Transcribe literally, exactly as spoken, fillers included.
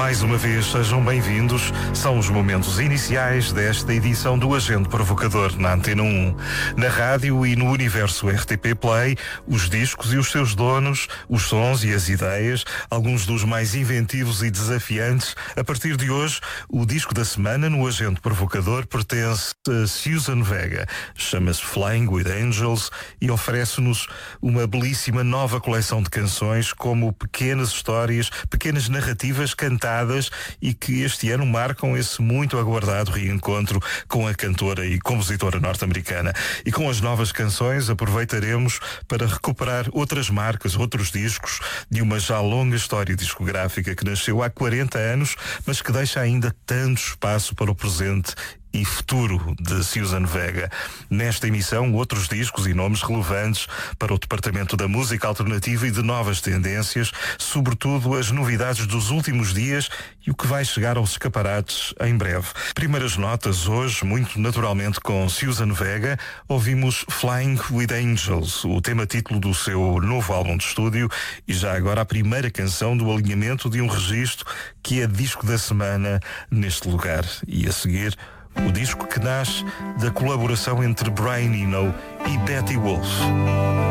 Mais uma vez, sejam bem-vindos. São os momentos iniciais desta edição do Agente Provocador na Antena um. Na rádio e no universo R T P Play, os discos e os seus donos, os sons e as ideias, alguns dos mais inventivos e desafiantes. A partir de hoje, o disco da semana no Agente Provocador pertence a Suzanne Vega. Chama-se Flying with Angels e oferece-nos uma belíssima nova coleção de canções como pequenas histórias, pequenas narrativas cantadas e que este ano marcam esse muito aguardado reencontro com a cantora e compositora norte-americana. E com as novas canções aproveitaremos para recuperar outras marcas, outros discos de uma já longa história discográfica que nasceu há quarenta anos, mas que deixa ainda tanto espaço para o presente e futuro de Suzanne Vega. Nesta emissão, outros discos e nomes relevantes para o departamento da música alternativa e de novas tendências, sobretudo as novidades dos últimos dias e o que vai chegar aos escaparates em breve. Primeiras notas hoje, muito naturalmente com Suzanne Vega, ouvimos Flying with Angels, o tema título do seu novo álbum de estúdio e já agora a primeira canção do alinhamento de um registro que é disco da semana neste lugar. E a seguir, o disco que nasce da colaboração entre Brian Eno e Betty Wolf.